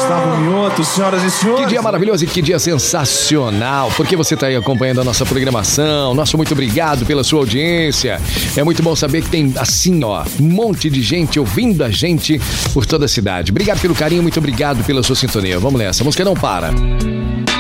Gustavo Mioto, senhoras e senhores. Que dia maravilhoso e que dia sensacional, porque você está aí acompanhando a nossa programação. Nosso muito obrigado pela sua audiência. É muito bom saber que tem, assim, ó, um monte de gente ouvindo a gente por toda a cidade. Obrigado pelo carinho, muito obrigado pela sua sintonia. Vamos nessa, a música não para.